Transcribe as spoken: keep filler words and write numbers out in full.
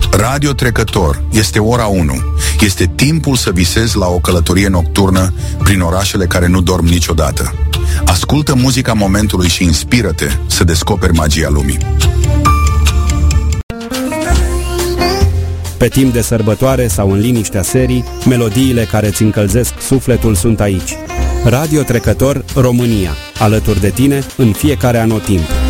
Radio Trecător, este ora unu. Este timpul să visezi la o călătorie nocturnă prin orașele care nu dorm niciodată. Ascultă muzica momentului și inspiră-te să descoperi magia lumii. Pe timp de sărbătoare sau în liniștea serii, melodiile care îți încălzesc sufletul sunt aici. Radio Trecător România, alături de tine în fiecare anotimp.